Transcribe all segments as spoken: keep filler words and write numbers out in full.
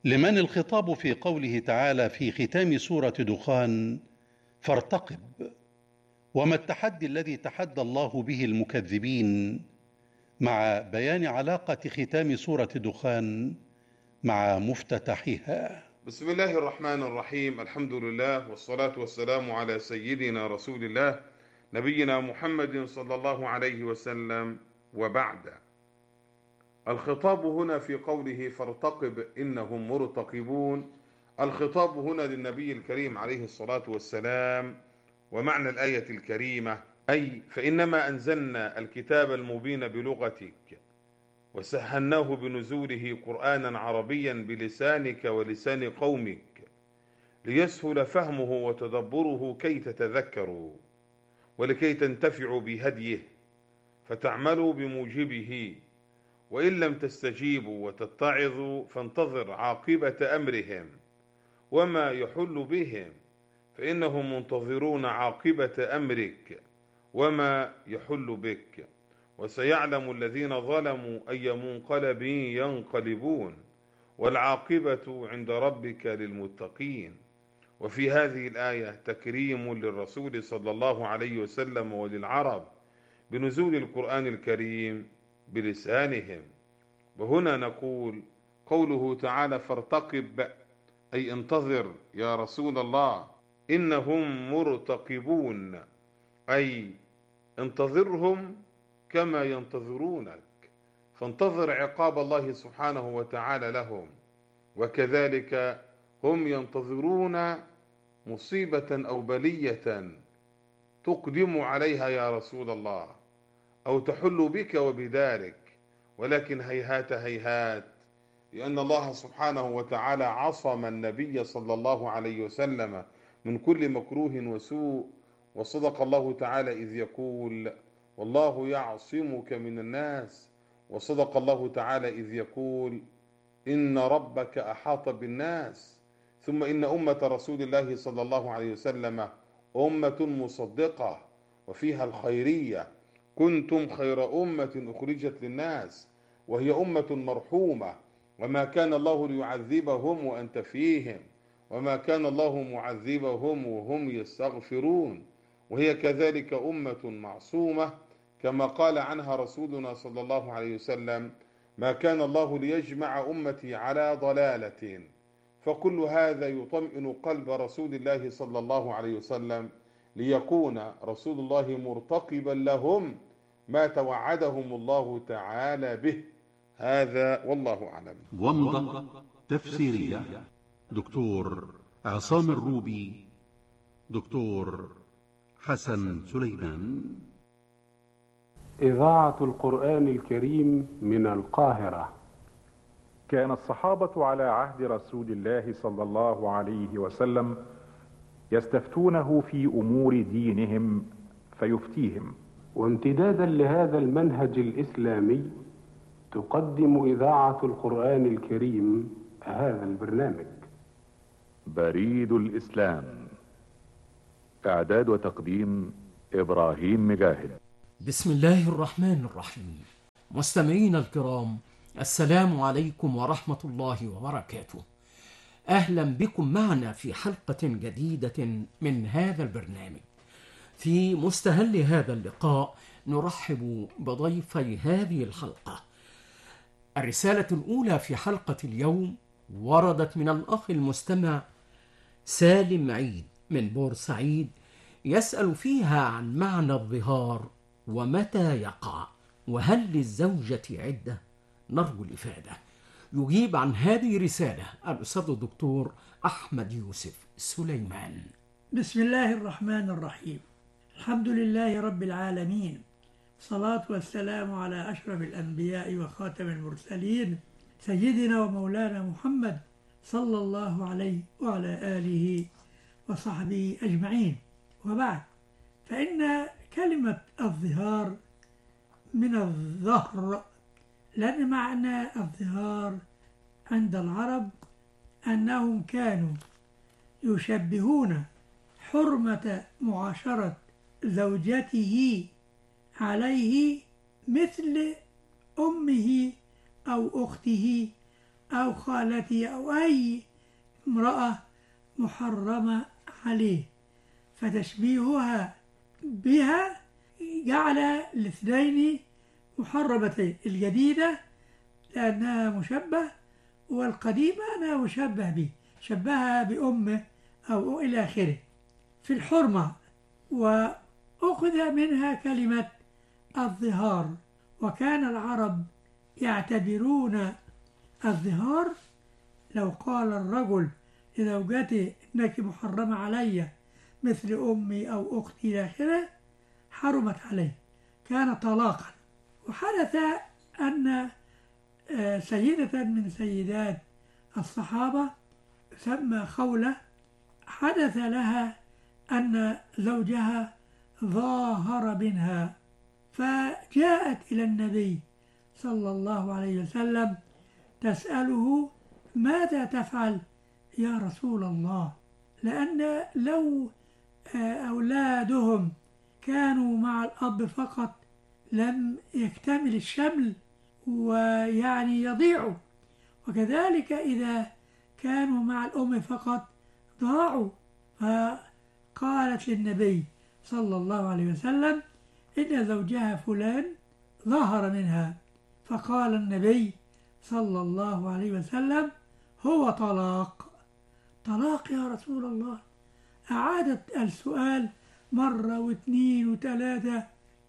لمن الخطاب في قوله تعالى في ختام سورة دخان فارتقب؟ وما التحدي الذي تحدى الله به المكذبين مع بيان علاقة ختام سورة دخان مع مفتتحها؟ بسم الله الرحمن الرحيم. الحمد لله والصلاة والسلام على سيدنا رسول الله نبينا محمد صلى الله عليه وسلم، وبعد. الخطاب هنا في قوله فارتقب إنهم مرتقبون، الخطاب هنا للنبي الكريم عليه الصلاة والسلام. ومعنى الآية الكريمة أي فإنما أنزلنا الكتاب المبين بلغتك وسهلناه بنزوله قرآنا عربيا بلسانك ولسان قومك ليسهل فهمه وتدبره كي تتذكروا ولكي تنتفعوا بهديه فتعملوا بموجبه، وإن لم تستجيبوا وتتعظوا فانتظر عاقبة أمرهم وما يحل بهم، فإنهم منتظرون عاقبة أمرك وما يحل بك، وسيعلم الذين ظلموا أي منقلب ينقلبون، والعاقبة عند ربك للمتقين. وفي هذه الآية تكريم للرسول صلى الله عليه وسلم وللعرب بنزول القرآن الكريم بلسانهم. وهنا نقول قوله تعالى فارتقب أي انتظر يا رسول الله، إنهم مرتقبون أي انتظرهم كما ينتظرونك، فانتظر عقاب الله سبحانه وتعالى لهم، وكذلك هم ينتظرون مصيبة أو بلية تقدم عليها يا رسول الله أو تحل بك وبدارك، ولكن هيهات هيهات، لأن الله سبحانه وتعالى عصم النبي صلى الله عليه وسلم من كل مكروه وسوء. وصدق الله تعالى إذ يقول والله يعصمك من الناس، وصدق الله تعالى إذ يقول إن ربك أحاط بالناس. ثم إن أمة رسول الله صلى الله عليه وسلم أمة مصدقة وفيها الخيرية، كنتم خير أمة أخرجت للناس، وهي أمة مرحومة، وما كان الله ليعذبهم وأنت فيهم، وما كان الله معذبهم وهم يستغفرون، وهي كذلك أمة معصومة كما قال عنها رسولنا صلى الله عليه وسلم ما كان الله ليجمع أمتي على ضلالة. فكل هذا يطمئن قلب رسول الله صلى الله عليه وسلم ليكون رسول الله مرتقبا لهم ما توعدهم الله تعالى به. هذا والله أعلم. ومضة تفسيرية دكتور عصام الروبي، دكتور حسن سليمان. إذاعة القرآن الكريم من القاهرة. كان الصحابة على عهد رسول الله صلى الله عليه وسلم يستفتونه في أمور دينهم فيفتيهم. وامتدادا لهذا المنهج الإسلامي تقدم إذاعة القرآن الكريم هذا البرنامج. بريد الإسلام، إعداد وتقديم إبراهيم مجاهد. بسم الله الرحمن الرحيم. مستمعينا الكرام، السلام عليكم ورحمة الله وبركاته. أهلا بكم معنا في حلقة جديدة من هذا البرنامج. في مستهل هذا اللقاء نرحب بضيفي هذه الحلقة. الرسالة الأولى في حلقة اليوم وردت من الأخ المستمع سالم عيد من بورسعيد، يسأل فيها عن معنى الظهار ومتى يقع، وهل للزوجة عدة؟ نرجو الإفادة. يجيب عن هذه الرسالة الأستاذ الدكتور أحمد يوسف سليمان. بسم الله الرحمن الرحيم. الحمد لله رب العالمين، الصلاة والسلام على أشرف الأنبياء وخاتم المرسلين سيدنا ومولانا محمد صلى الله عليه وعلى آله وصحبه أجمعين، وبعد، فإن كلمة الظهار من الظهر، لأن معنى الظهار عند العرب أنهم كانوا يشبهون حرمة معاشرة زوجته عليه مثل أمه أو أخته أو خالته أو أي امرأة محرمة عليه، فتشبيهها بها جعل الاثنين محرمتين، الجديدة لأنها مشبه والقديمة أنها مشبه به، شبهها بأمه أو إلى آخره في الحرمة. وأخذ منها كلمة الظهار، وكان العرب يعتبرون الظهار لو قال الرجل لزوجته إنك محرمة علي مثل أمي أو أختي إلى آخره حرمت عليه، كان طلاقا. وحدث أن سيدة من سيدات الصحابة تسمى خولة حدث لها أن زوجها ظاهر منها، فجاءت إلى النبي صلى الله عليه وسلم تسأله ماذا تفعل يا رسول الله، لأن لو أولادهم كانوا مع الأب فقط لم يكتمل الشمل ويعني يضيعوا، وكذلك إذا كانوا مع الأم فقط ضاعوا. فقالت للنبي صلى الله عليه وسلم إن زوجها فلان ظهر منها، فقال النبي صلى الله عليه وسلم هو طلاق. طلاق يا رسول الله؟ أعادت السؤال مرة واثنين وثلاثة،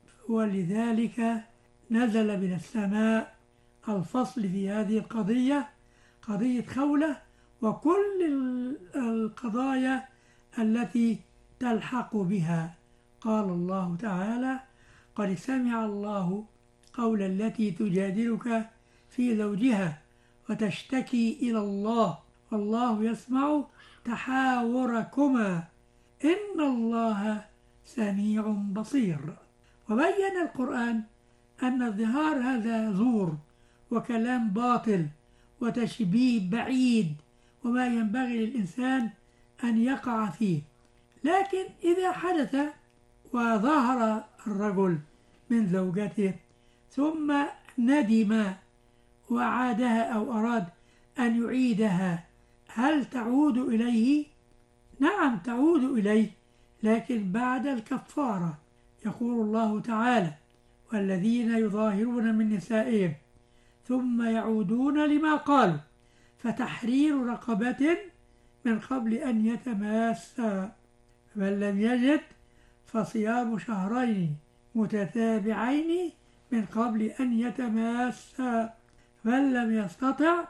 ولذلك نزل من السماء الفصل في هذه القضية، قضية خولة وكل القضايا التي تلحق بها. قال الله تعالى قد سمع الله قول التي تجادلك في زوجها وتشتكي إلى الله والله يسمع تحاوركما إن الله سميع بصير. وبين القرآن أن الظهار هذا زور وكلام باطل وتشبيه بعيد وما ينبغي للإنسان أن يقع فيه، لكن إذا حدث وظهر الرجل من زوجته ثم ندم وعادها أو أراد أن يعيدها، هل تعود إليه؟ نعم تعود إليه، لكن بعد الكفارة. يقول الله تعالى والذين يظاهرون من نسائهم ثم يعودون لما قالوا فتحرير رقبة من قبل أن يتماسا، فمن لم يجد فصيام شهرين متتابعين من قبل أن يتماسا، فمن لم يستطع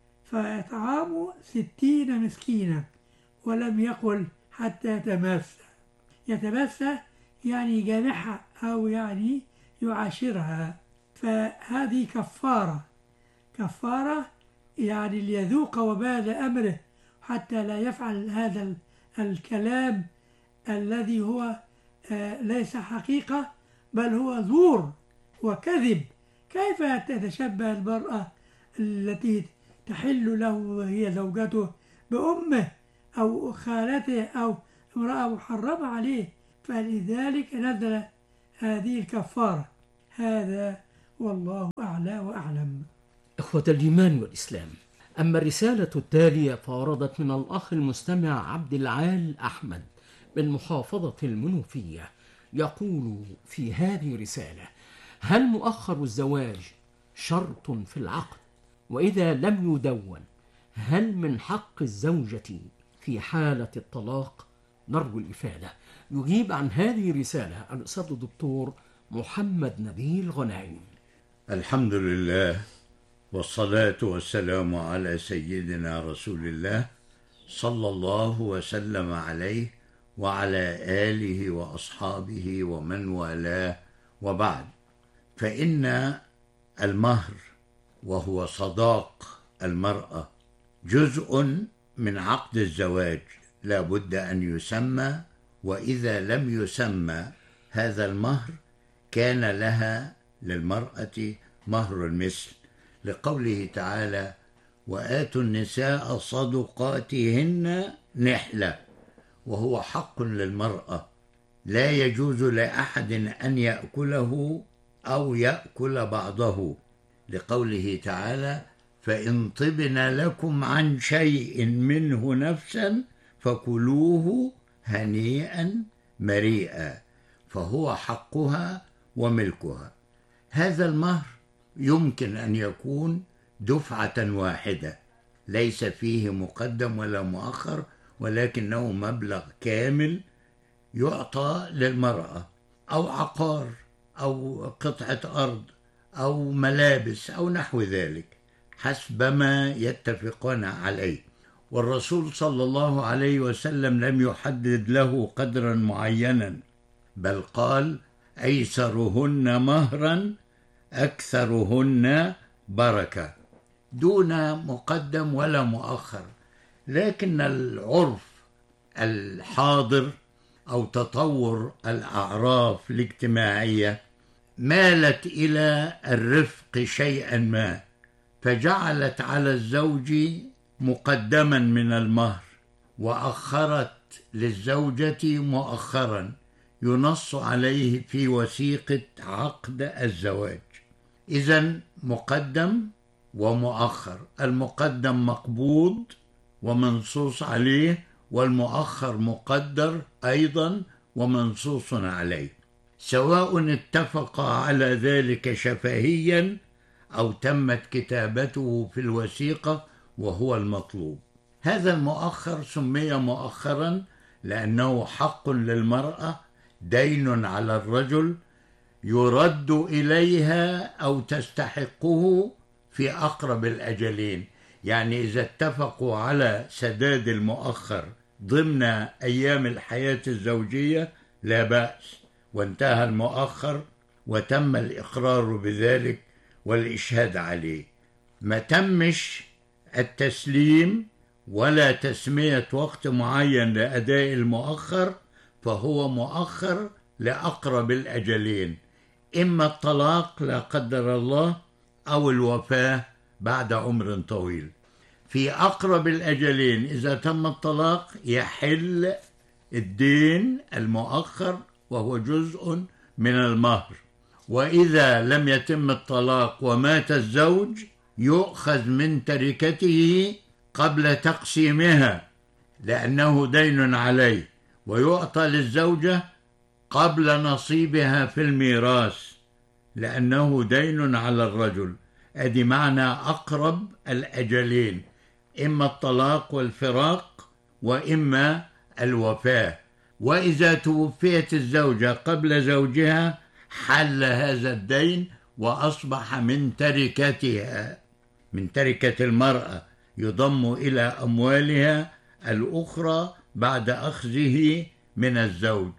فإطعام ستين مسكينا، ولم يقل حتى يتماسا. يتماسا يعني يجامعها أو يعني يعاشرها، فهذه كفارة. كفارة يعني ليذوق وبال أمره حتى لا يفعل هذا الكلام الذي هو ليس حقيقة بل هو زور وكذب. كيف تتشبه المرأة التي تحل له وهي زوجته بأمه أو خالته أو امرأة محرمة عليه؟ فلذلك نزل هذه الكفارة. هذا والله أعلى وأعلم. إخوة الإيمان والإسلام، أما الرسالة التالية فوردت من الأخ المستمع عبد العال أحمد من محافظة المنوفية، يقول في هذه الرسالة: هل مؤخر الزواج شرط في العقد؟ وإذا لم يدون هل من حق الزوجة في حالة الطلاق؟ نرجو الإفادة. يجيب عن هذه الرسالة الأستاذ الدكتور محمد نبيل غنايم. الحمد لله والصلاة والسلام على سيدنا رسول الله صلى الله وسلم عليه وعلى آله وأصحابه ومن والاه، وبعد، فإن المهر وهو صداق المرأة جزء من عقد الزواج لا بد أن يسمى، وإذا لم يسمى هذا المهر كان لها للمرأة مهر المثل، لقوله تعالى: وآتوا النساء صدقاتهن نحلة، وهو حق للمرأة لا يجوز لأحد أن يأكله أو يأكل بعضه، لقوله تعالى: فإن طبن لكم عن شيء منه نفسا فكلوه هنيئا مريئا، فهو حقها وملكها. هذا المهر يمكن أن يكون دفعة واحدة، ليس فيه مقدم ولا مؤخر، ولكنه مبلغ كامل يعطى للمرأة، أو عقار أو قطعة أرض أو ملابس أو نحو ذلك حسب ما يتفقون عليه. والرسول صلى الله عليه وسلم لم يحدد له قدرا معينا، بل قال: أيسرهن مهرا أكثرهن بركة، دون مقدم ولا مؤخر. لكن العرف الحاضر أو تطور الأعراف الاجتماعية مالت إلى الرفق شيئا ما، فجعلت على الزوج مقدما من المهر، وأخرت للزوجة مؤخرا ينص عليه في وثيقة عقد الزواج. إذن مقدم ومؤخر، المقدم مقبوض ومنصوص عليه، والمؤخر مقدر أيضا ومنصوص عليه، سواء اتفقا على ذلك شفهيا أو تمت كتابته في الوثيقة وهو المطلوب. هذا المؤخر سمي مؤخرا لأنه حق للمرأة، دين على الرجل يرد إليها أو تستحقه في أقرب الأجلين. يعني إذا اتفقوا على سداد المؤخر ضمن أيام الحياة الزوجية لا بأس، وانتهى المؤخر وتم الإقرار بذلك والإشهاد عليه. ما تمش التسليم ولا تسمية وقت معين لأداء المؤخر، فهو مؤخر لأقرب الأجلين، إما الطلاق لا قدر الله أو الوفاة بعد عمر طويل. في أقرب الأجلين إذا تم الطلاق يحل الدين المؤخر وهو جزء من المهر، وإذا لم يتم الطلاق ومات الزوج يؤخذ من تركته قبل تقسيمها لأنه دين عليه، ويعطى للزوجة قبل نصيبها في الميراث لأنه دين على الرجل. أدي معنى أقرب الأجلين، إما الطلاق والفراق وإما الوفاة. وإذا توفيت الزوجة قبل زوجها حل هذا الدين وأصبح من تركتها، من تركة المرأة، يضم إلى أموالها الأخرى بعد أخذه من الزوج،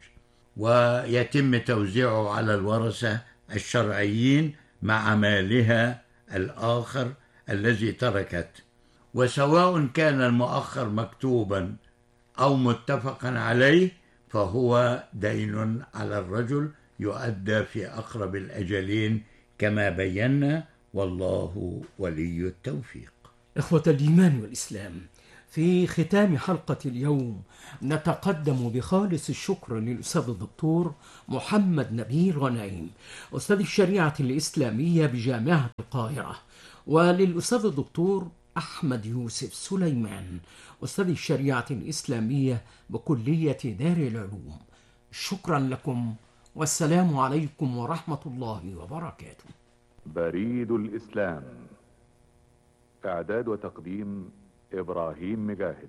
ويتم توزيعه على الورثة الشرعيين مع مالها الآخر الذي تركت. وسواء كان المؤخر مكتوبا أو متفقا عليه فهو دين على الرجل يؤدى في أقرب الأجلين كما بينا، والله ولي التوفيق. إخوة الإيمان والإسلام، في ختام حلقة اليوم نتقدم بخالص الشكر للأستاذ الدكتور محمد نبيل غنيم، أستاذ الشريعة الإسلامية بجامعة القاهرة، وللأستاذ الدكتور أحمد يوسف سليمان، أستاذ الشريعة الإسلامية بكلية دار العلوم. شكرا لكم، والسلام عليكم ورحمة الله وبركاته. بريد الإسلام، إعداد وتقديم إبراهيم مجاهد.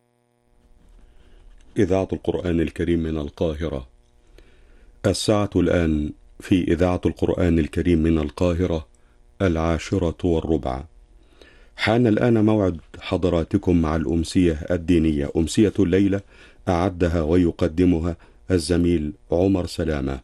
إذاعة القرآن الكريم من القاهرة. الساعة الآن في إذاعة القرآن الكريم من القاهرة العاشرة والربع. حان الآن موعد حضراتكم مع الأمسية الدينية. أمسية الليلة أعدها ويقدمها الزميل عمر سلامة.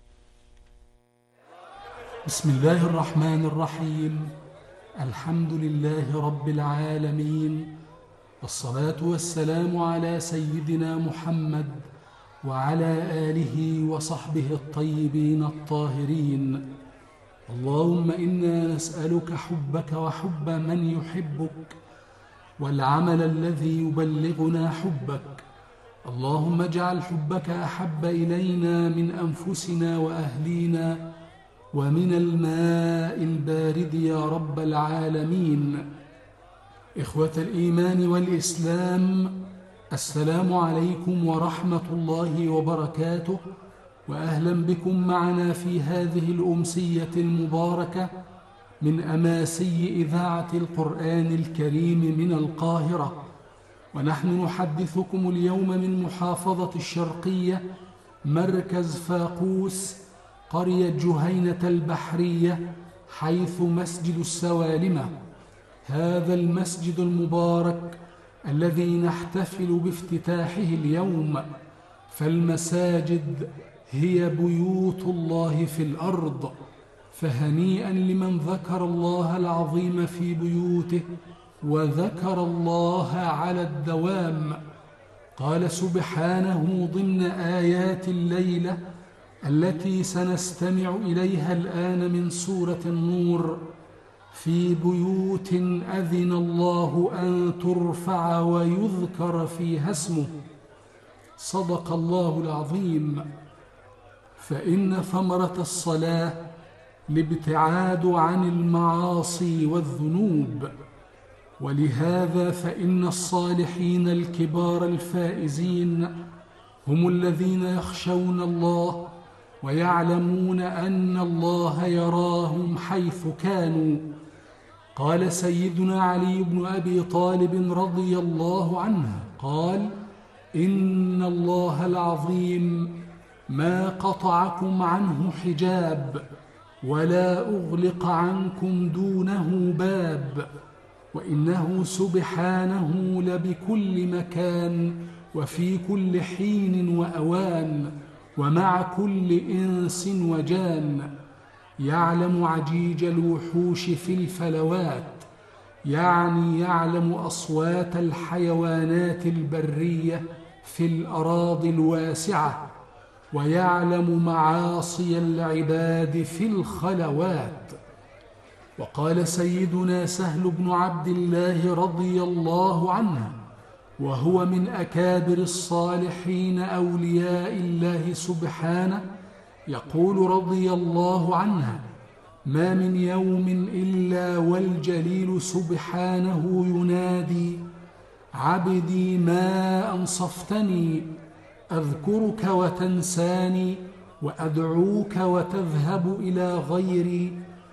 بسم الله الرحمن الرحيم. الحمد لله رب العالمين، والصلاة والسلام على سيدنا محمد وعلى آله وصحبه الطيبين الطاهرين. اللهم إنا نسألك حبك وحب من يحبك، والعمل الذي يبلغنا حبك. اللهم اجعل حبك أحب إلينا من أنفسنا وأهلينا ومن الماء البارد يا رب العالمين. إخوة الإيمان والإسلام، السلام عليكم ورحمة الله وبركاته، وأهلا بكم معنا في هذه الأمسية المباركة من أماسي إذاعة القرآن الكريم من القاهرة. ونحن نحدثكم اليوم من محافظة الشرقية، مركز فاقوس، قرية جهينة البحرية، حيث مسجد السوالمة. هذا المسجد المبارك الذي نحتفل بافتتاحه اليوم، فالمساجد هي بيوت الله في الأرض، فهنيئا لمن ذكر الله العظيم في بيوته وذكر الله على الدوام. قال سبحانه ضمن آيات الليلة التي سنستمع إليها الآن من سورة النور: في بيوت أذن الله أن ترفع ويذكر فيها اسمه. صدق الله العظيم. فإن ثمرة الصلاة الابتعاد عن المعاصي والذنوب، ولهذا فإن الصالحين الكبار الفائزين هم الذين يخشون الله ويعلمون أن الله يراهم حيث كانوا. قال سيدنا علي بن أبي طالب رضي الله عنه قال: إن الله العظيم ما قطعكم عنه حجاب ولا أغلق عنكم دونه باب، وإنه سبحانه لبكل مكان وفي كل حين وأوان ومع كل إنس وجان، يعلم عجيج الوحوش في الفلوات، يعني يعلم أصوات الحيوانات البرية في الأراضي الواسعة، ويعلم معاصي العباد في الخلوات. وقال سيدنا سهل بن عبد الله رضي الله عنه، وهو من أكابر الصالحين أولياء الله سبحانه، يقول رضي الله عنه: ما من يوم إلا والجليل سبحانه ينادي: عبدي ما أنصفتني، أذكرك وتنساني، وأدعوك وتذهب إلى غيري،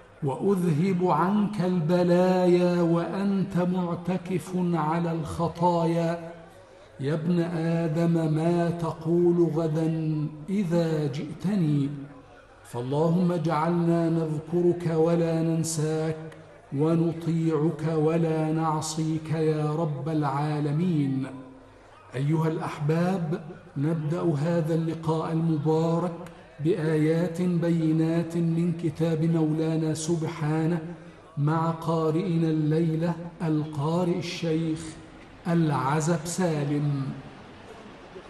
وأذهب عنك البلايا وأنت معتكف على الخطايا. يا ابن آدم ما تقول غدا إذا جئتني؟ فاللهم اجعلنا نذكرك ولا ننساك، ونطيعك ولا نعصيك يا رب العالمين. أيها الأحباب، نبدأ هذا اللقاء المبارك بآيات بينات من كتاب مولانا سبحانه مع قارئنا الليلة القارئ الشيخ العزب سالم.